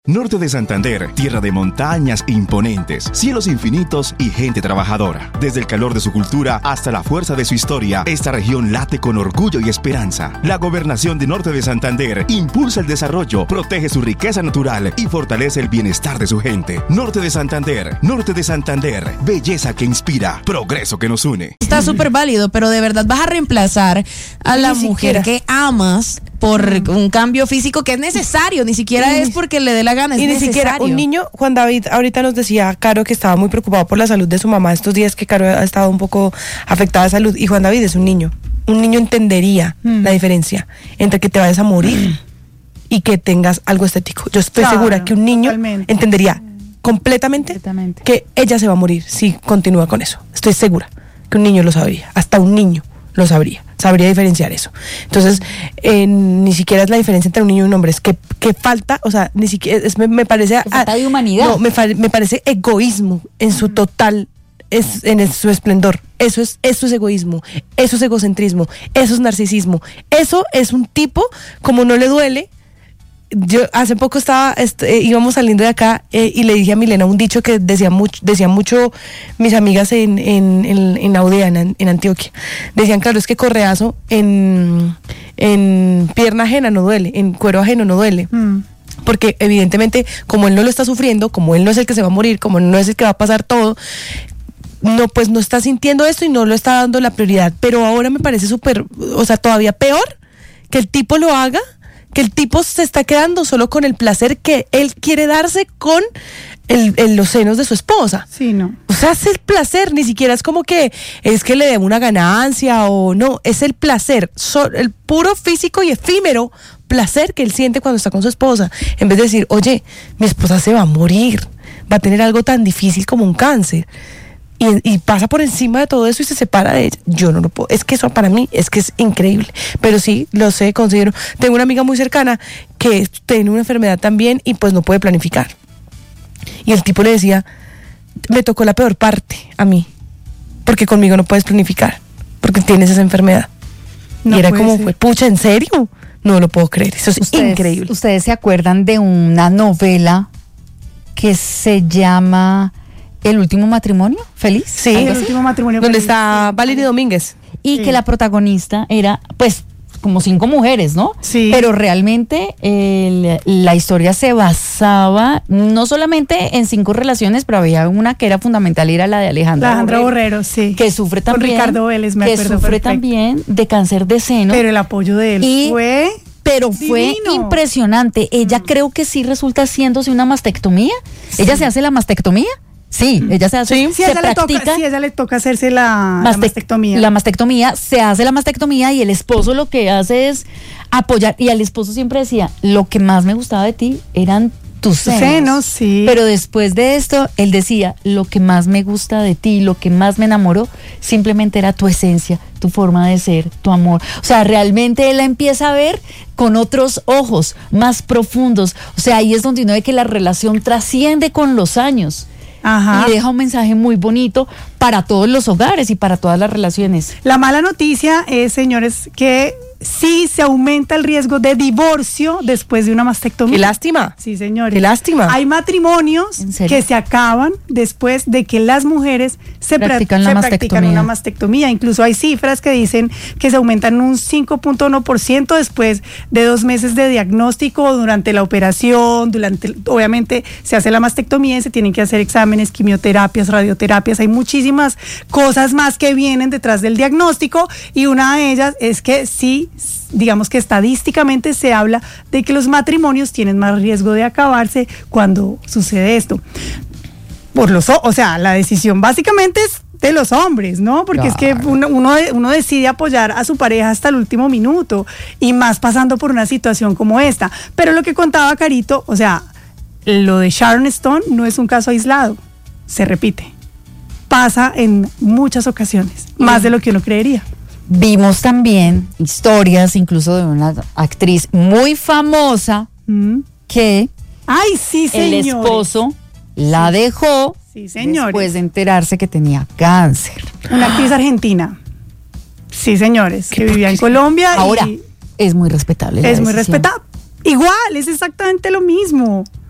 Norte de Santander, tierra de montañas imponentes, cielos infinitos y gente trabajadora. Desde el calor de su cultura hasta la fuerza de su historia, esta región late con orgullo y esperanza. La gobernación de Norte de Santander impulsa el desarrollo, protege su riqueza natural y fortalece el bienestar de su gente. Norte de Santander, belleza que inspira, progreso que nos une. Está súper válido, pero de verdad vas a reemplazar a la mujer que amas por un cambio físico que es necesario, ni siquiera es porque le dé la gana, es y ni necesario. siquiera un niño. Juan David ahorita nos decía, Caro, que estaba muy preocupado por la salud de su mamá estos días, que Caro ha estado un poco afectada de salud, y Juan David es un niño entendería la diferencia entre que te vayas a morir y que tengas algo estético. Yo estoy segura que un niño entendería completamente que ella se va a morir si continúa con eso. Estoy segura que un niño lo sabría, hasta un niño lo sabría diferenciar eso. Entonces, ni siquiera es la diferencia entre un niño y un hombre, es que falta, o sea, ni siquiera, me parece... falta de humanidad. No, me parece egoísmo en su total, en su esplendor. Eso es egoísmo, eso es egocentrismo, eso es narcisismo, eso es un tipo, como no le duele. Yo hace poco íbamos saliendo de acá y le dije a Milena un dicho que decía mucho mis amigas en Audea, en Antioquia. Decían, claro, es que correazo en pierna ajena no duele, en cuero ajeno no duele. Porque evidentemente, como él no lo está sufriendo, como él no es el que se va a morir, como él no es el que va a pasar todo, no, pues no está sintiendo esto y no lo está dando la prioridad. Pero ahora me parece súper, o sea, todavía peor que el tipo lo haga, que el tipo se está quedando solo con el placer que él quiere darse con los senos de su esposa. Sí, no. O sea, es el placer, ni siquiera es como que es que le dé una ganancia o no, es el placer, el puro físico y efímero placer que él siente cuando está con su esposa, en vez de decir, oye, mi esposa se va a morir, va a tener algo tan difícil como un cáncer. Y pasa por encima de todo eso y se separa de ella. Yo no lo puedo. Es que eso para mí es que es increíble. Pero sí, lo sé, considero. Tengo una amiga muy cercana que tiene una enfermedad también y pues no puede planificar. Y el tipo le decía, me tocó la peor parte a mí, porque conmigo no puedes planificar, porque tienes esa enfermedad. No, y era como, pucha, ¿en serio? No lo puedo creer. Eso es increíble. ¿Ustedes se acuerdan de una novela que se llama El último matrimonio feliz? Sí, El último matrimonio feliz. Donde está Valerie Domínguez. Y que la protagonista era, pues, como 5 mujeres, ¿no? Sí. Pero realmente la historia se basaba no solamente en 5 relaciones, pero había una que era fundamental, era la de Alejandra Borrero, sí. Que sufre también. Con Ricardo Vélez, me acuerdo. Que sufre también de cáncer de seno. Pero el apoyo de él fue... Pero fue impresionante. Ella creo que sí resulta haciéndose una mastectomía. Sí. ¿Ella se hace la mastectomía? Sí, ella se hace, sí, se practica. Sí, a ella le toca hacerse la mastectomía. La mastectomía, se hace la mastectomía y el esposo lo que hace es apoyar. Y al esposo siempre decía, lo que más me gustaba de ti eran tus senos. Sí. Pero después de esto, él decía, lo que más me gusta de ti, lo que más me enamoró, simplemente era tu esencia, tu forma de ser, tu amor. O sea, realmente él la empieza a ver con otros ojos, más profundos. O sea, ahí es donde uno ve que la relación trasciende con los años. Ajá. Y deja un mensaje muy bonito para todos los hogares y para todas las relaciones. La mala noticia es, señores, que sí se aumenta el riesgo de divorcio después de una mastectomía. ¡Qué lástima! Sí, señores. ¡Qué lástima! Hay matrimonios que se acaban después de que las mujeres se practican una mastectomía. Incluso hay cifras que dicen que se aumentan un 5.1% después de 2 meses de diagnóstico, durante la operación, obviamente se hace la mastectomía y se tienen que hacer exámenes, quimioterapias, radioterapias. Hay muchísimas cosas más que vienen detrás del diagnóstico y una de ellas es que sí, digamos que estadísticamente se habla de que los matrimonios tienen más riesgo de acabarse cuando sucede esto. O sea, la decisión básicamente es de los hombres, ¿no? Porque es que uno decide apoyar a su pareja hasta el último minuto y más pasando por una situación como esta. Pero lo que contaba Carito, o sea, lo de Sharon Stone no es un caso aislado, se repite. Pasa en muchas ocasiones, más de lo que uno creería. Vimos también historias incluso de una actriz muy famosa que el esposo la dejó después de enterarse que tenía cáncer. Una actriz argentina. Sí, señores, que vivía en Colombia. Ahora, es muy respetable. Es muy respetable. Igual, es exactamente lo mismo.